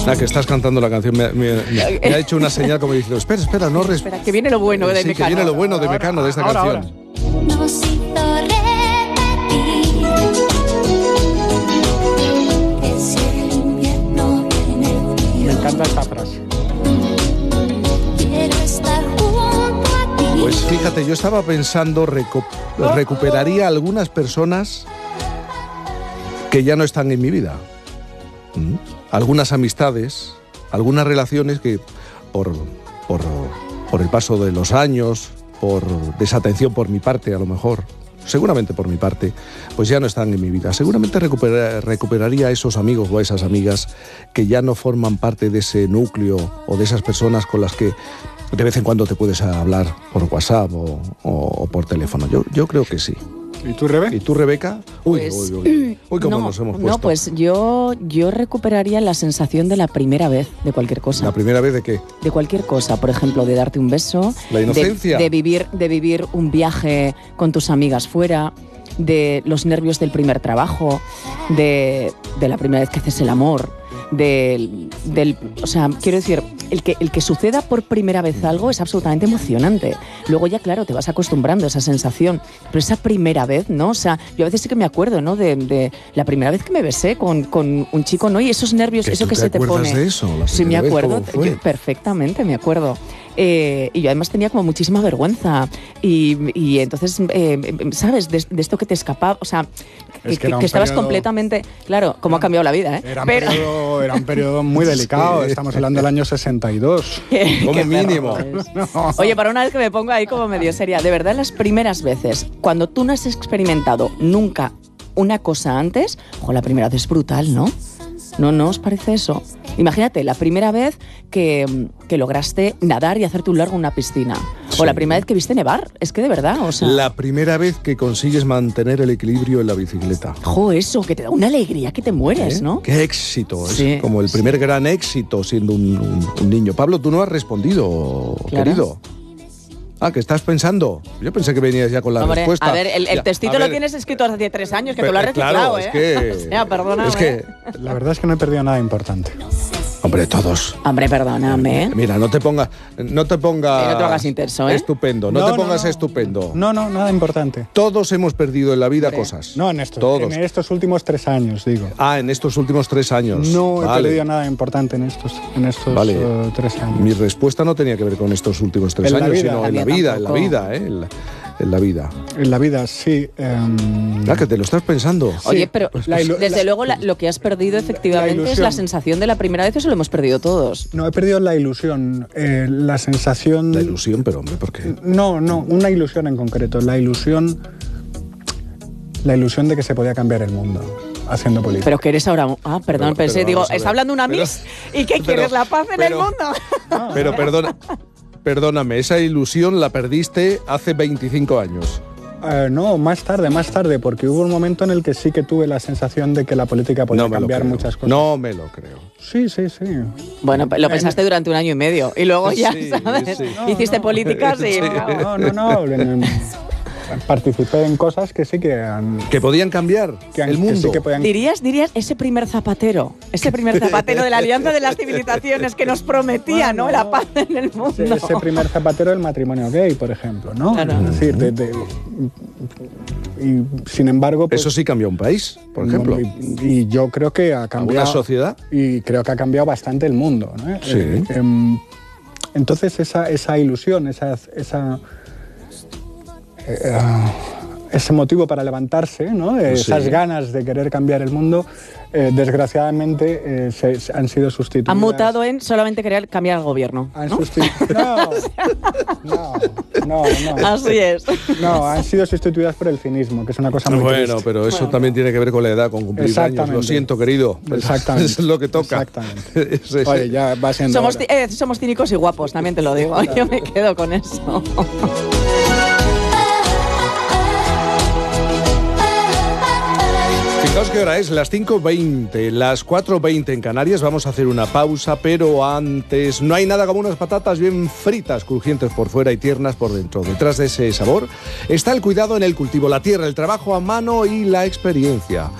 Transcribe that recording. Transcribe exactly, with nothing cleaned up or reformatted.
Ah, que estás cantando la canción. Me, me, me, me ha hecho una señal como diciendo, espera, espera, no res... Espera, que viene lo bueno de sí, Mecano. que viene lo bueno de Mecano, de esta ahora, canción. Ahora. Me encanta esta frase. Pues fíjate, yo estaba pensando, recu recuperaría algunas personas que ya no están en mi vida. ¿Mm? Algunas amistades, algunas relaciones que por, por, por el paso de los años, por desatención por mi parte a lo mejor, seguramente por mi parte, pues ya no están en mi vida. Seguramente recuperar, recuperaría a esos amigos o a esas amigas que ya no forman parte de ese núcleo o de esas personas con las que de vez en cuando te puedes hablar por WhatsApp o, o, o por teléfono. Yo, yo creo que sí. ¿Y tú, Rebe? ¿Y tú, Rebeca? Uy, Pues, uy, uy, uy, cómo no, nos hemos puesto. No, pues yo, yo recuperaría la sensación de la primera vez de cualquier cosa. ¿La primera vez de qué? De cualquier cosa, por ejemplo, de darte un beso. La inocencia. De, de, vivir, de vivir un viaje con tus amigas fuera, de los nervios del primer trabajo, de, de la primera vez que haces el amor, del, del... O sea, quiero decir, el que, el que suceda por primera vez algo es absolutamente emocionante. Luego ya, claro, te vas acostumbrando a esa sensación. Pero esa primera vez, ¿no? O sea, yo a veces sí que me acuerdo, ¿no? De, de la primera vez que me besé con, con un chico, ¿no? Y esos nervios, eso que se te pone... ¿Te acuerdas de eso? La Sí, me primera vez, acuerdo. ¿cómo fue? Yo perfectamente, me acuerdo. Eh, y yo además tenía como muchísima vergüenza y, y entonces, eh, ¿sabes? De, de esto que te escapaba, o sea, Es que, que era que un estabas periodo- completamente... Claro, cómo ha cambiado la vida, ¿eh? Era un, Pero... periodo, era un periodo muy delicado. Sí. Estamos hablando del año sesenta y dos. Qué- Como qué mínimo. perro eres. Oye, para una vez que me pongo ahí como medio seria, de verdad las primeras veces, cuando tú no has experimentado nunca una cosa antes, ojo, la primera vez es brutal, ¿no? ¿No, no os parece eso? Imagínate, la primera vez que, que lograste nadar y hacerte un largo en una piscina. Sí. O la primera vez que viste nevar. Es que de verdad, o sea... La primera vez que consigues mantener el equilibrio en la bicicleta. Jo, eso, que te da una alegría que te mueres, ¿Eh? ¿no? Qué éxito, Sí. es como el primer gran éxito siendo un, un- un niño. Pablo, tú no has respondido, Claro. querido. Ah, ¿qué estás pensando? Yo pensé que venías ya con la Hombre, respuesta. a ver, el, el Ya, textito a lo ver, tienes escrito hace tres años, que pe- tú lo has reciclado, claro, ¿eh? es que... O sea, perdóname. Es que, La verdad es que no he perdido nada importante. hombre, todos... Hombre, perdóname, ¿eh? Mira, no te ponga, no te ponga. Eh, no te hagas intenso, ¿eh? Estupendo, no, No, te no, pongas no. estupendo. No, no, nada importante. Todos hemos perdido en la vida Hombre. cosas. No, en estos, Todos. en estos últimos tres años, digo. Ah, en estos últimos tres años. No he Vale. perdido nada importante en estos, en estos Vale. eh, tres años. Mi respuesta no tenía que ver con estos últimos tres En la años, vida. sino La en la mía vida, en la tampoco. vida, ¿eh? En la, en la vida. En la vida, sí. em, Ah, que te lo estás pensando. Oye, pero la ilu- desde la- luego la- lo que has perdido efectivamente La es ilusión. la sensación de la primera vez, eso lo hemos perdido todos. No, he perdido la ilusión, eh, la sensación... La ilusión, pero hombre, ¿por qué? No, no, una ilusión en concreto. La ilusión... La ilusión de que se podía cambiar el mundo haciendo política. Pero que eres ahora... Ah, perdón, Pero- pensé, pero digo, vamos a ver. está hablando una Pero- Miss y que pero- quieres la paz en pero- el mundo. Pero perdona, perdóname, esa ilusión la perdiste hace veinticinco años. Eh, no, más tarde, más tarde, porque hubo un momento en el que sí que tuve la sensación de que la política podía No me lo cambiar creo. muchas cosas. No me lo creo. Sí, sí, sí. Bueno, lo pensaste durante un año y medio y luego ya, Sí, ¿sabes? sí. No, Hiciste no. políticas y... Sí. No, no, no. en- en- Participé en cosas que sí que han... Que podían cambiar Que, han- el que mundo. sí que podían... Dirías, dirías, ese primer zapatero, ese primer zapatero de la Alianza de las Civilizaciones que nos prometía, ¿no? La paz en el mundo. Ese, ese primer zapatero del matrimonio gay, por ejemplo, ¿no? Claro. Es decir, de- de- y sin embargo... pues, Eso sí cambió un país, por ejemplo. Y, y yo creo que ha cambiado... ¿Alguna sociedad? Y creo que ha cambiado bastante el mundo, ¿no? Sí. Eh, em, entonces esa, esa ilusión, esa... esa eh, ese motivo para levantarse, ¿no? Eh, Sí. Esas ganas de querer cambiar el mundo, eh, desgraciadamente eh, se, se han sido sustituidas. Han mutado en solamente querer cambiar el gobierno. Han ¿no? sustitu- no, no, no, no. Así es. No, han sido sustituidas por el cinismo, que es una cosa muy Bueno, triste. pero eso Bueno. también tiene que ver con la edad, con cumplir años. Exactamente. Lo siento, querido. Exactamente. Eso es lo que toca. Exactamente. Es- es- Oye, ya va siendo Somos, hora. ti- eh, somos cínicos y guapos, también te lo digo. Yo me quedo con eso. Fijaos qué hora es, las cinco veinte, las cuatro veinte en Canarias. Vamos a hacer una pausa, pero antes no hay nada como unas patatas bien fritas, crujientes por fuera y tiernas por dentro. Detrás de ese sabor está el cuidado en el cultivo, la tierra, el trabajo a mano y la experiencia.